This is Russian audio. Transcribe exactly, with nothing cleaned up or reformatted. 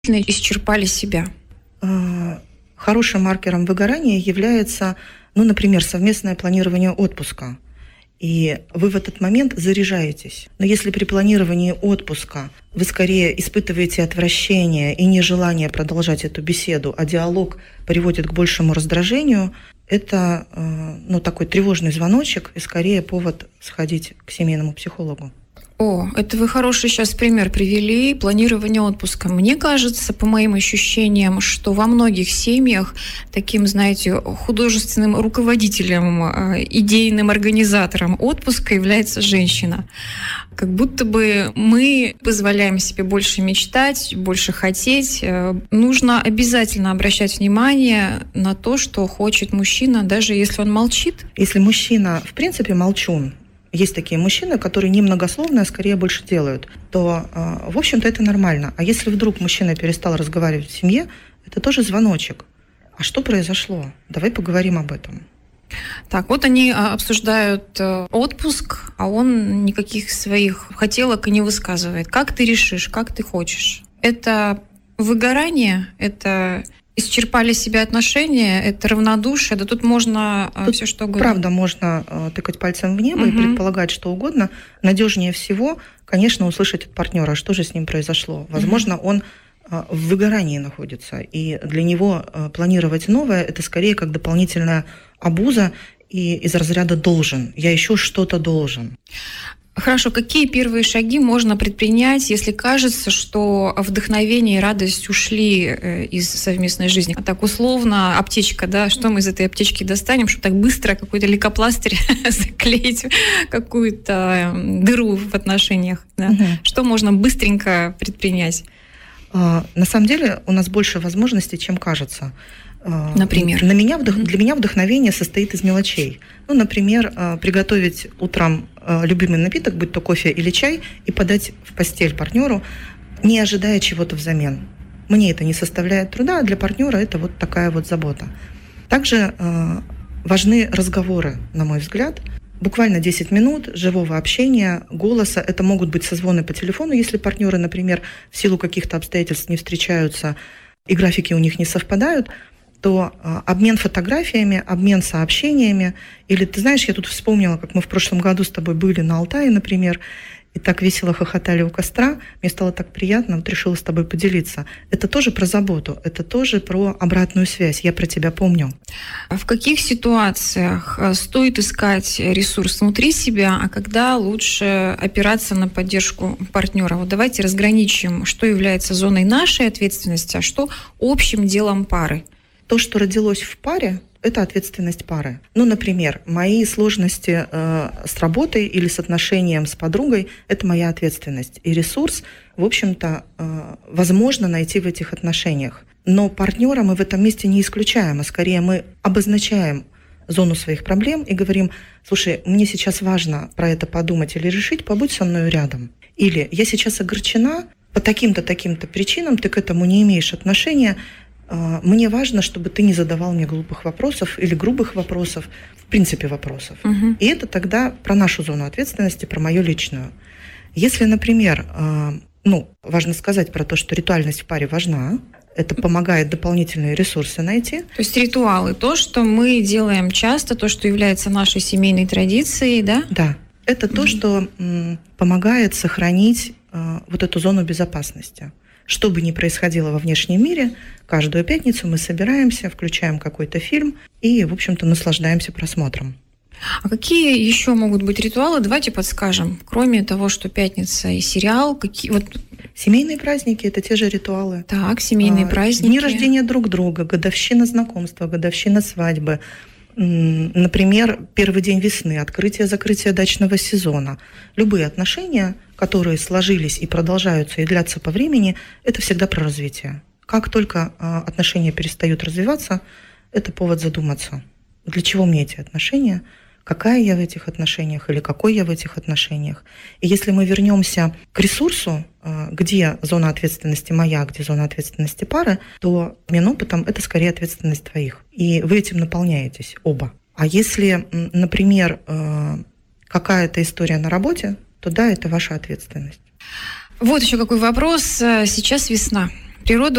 исчерпали себя? Хорошим маркером выгорания является, ну, например, совместное планирование отпуска. И вы в этот момент заряжаетесь. Но если при планировании отпуска вы скорее испытываете отвращение и нежелание продолжать эту беседу, а диалог приводит к большему раздражению, это ну, такой тревожный звоночек и скорее повод сходить к семейному психологу. О, это вы хороший сейчас пример привели, планирование отпуска. Мне кажется, по моим ощущениям, что во многих семьях таким, знаете, художественным руководителем, идейным организатором отпуска является женщина. Как будто бы мы позволяем себе больше мечтать, больше хотеть. Нужно обязательно обращать внимание на то, что хочет мужчина, даже если он молчит. Если мужчина, в принципе, молчун, есть такие мужчины, которые немногословно, а скорее больше делают, то, в общем-то, это нормально. А если вдруг мужчина перестал разговаривать в семье, это тоже звоночек. А что произошло? Давай поговорим об этом. Так, вот они обсуждают отпуск, а он никаких своих хотелок и не высказывает. Как ты решишь, как ты хочешь? Это выгорание, это... исчерпали себя отношения, это равнодушие, да тут можно тут все что угодно. Правда, можно тыкать пальцем в небо угу. и предполагать что угодно. Надежнее всего, конечно, услышать от партнера, что же с ним произошло. Возможно, угу. он в выгорании находится, и для него планировать новое – это скорее как дополнительная обуза и из разряда «должен». Я еще что-то должен. Хорошо, какие первые шаги можно предпринять, если кажется, что вдохновение и радость ушли из совместной жизни? Так условно, аптечка, да, что мы из этой аптечки достанем, чтобы так быстро какой-то лейкопластырь заклеить какую-то дыру в отношениях? Да? Угу. Что можно быстренько предпринять? На самом деле у нас больше возможностей, чем кажется. Например? На меня, для меня вдохновение состоит из мелочей. Ну, например, приготовить утром любимый напиток, будь то кофе или чай, и подать в постель партнеру, не ожидая чего-то взамен. Мне это не составляет труда, а для партнера это вот такая вот забота. Также важны разговоры, на мой взгляд. Буквально десять минут живого общения, голоса. Это могут быть созвоны по телефону, если партнеры, например, в силу каких-то обстоятельств не встречаются, и графики у них не совпадают, то обмен фотографиями, обмен сообщениями. Или, ты знаешь, я тут вспомнила, как мы в прошлом году с тобой были на Алтае, например, и так весело хохотали у костра. Мне стало так приятно, вот решила с тобой поделиться. Это тоже про заботу, это тоже про обратную связь. Я про тебя помню. В каких ситуациях стоит искать ресурс внутри себя, а когда лучше опираться на поддержку партнера? Вот давайте разграничим, что является зоной нашей ответственности, а что общим делом пары. То, что родилось в паре, это ответственность пары. Ну, например, мои сложности э, с работой или с отношением с подругой – это моя ответственность. И ресурс, в общем-то, э, возможно найти в этих отношениях. Но партнера мы в этом месте не исключаем, а скорее мы обозначаем зону своих проблем и говорим: слушай, мне сейчас важно про это подумать или решить, побудь со мной рядом. Или я сейчас огорчена по таким-то, таким-то причинам, ты к этому не имеешь отношения. Мне важно, чтобы ты не задавал мне глупых вопросов или грубых вопросов, в принципе вопросов. Угу. И это тогда про нашу зону ответственности, про мою личную. Если, например, ну, важно сказать про то, что ритуальность в паре важна, это помогает дополнительные ресурсы найти. То есть ритуалы, то, что мы делаем часто, то, что является нашей семейной традицией, да? Да. Это угу. то, что м, помогает сохранить а, вот эту зону безопасности. Что бы ни происходило во внешнем мире, каждую пятницу мы собираемся, включаем какой-то фильм и, в общем-то, наслаждаемся просмотром. А какие еще могут быть ритуалы? Давайте подскажем. Кроме того, что пятница и сериал, какие вот... Семейные праздники – это те же ритуалы. Так, семейные а, праздники. Дни рождения друг друга, годовщина знакомства, годовщина свадьбы. Например, первый день весны, открытие-закрытие дачного сезона. Любые отношения, которые сложились и продолжаются и длятся по времени, это всегда про развитие. Как только отношения перестают развиваться, это повод задуматься. Для чего мне эти отношения? Какая я в этих отношениях или какой я в этих отношениях? И если мы вернемся к ресурсу, где зона ответственности моя, где зона ответственности пары, то обмен опытом – это скорее ответственность твоих. И вы этим наполняетесь оба. А если, например, какая-то история на работе, то да, это ваша ответственность. Вот еще какой вопрос. Сейчас весна. Природа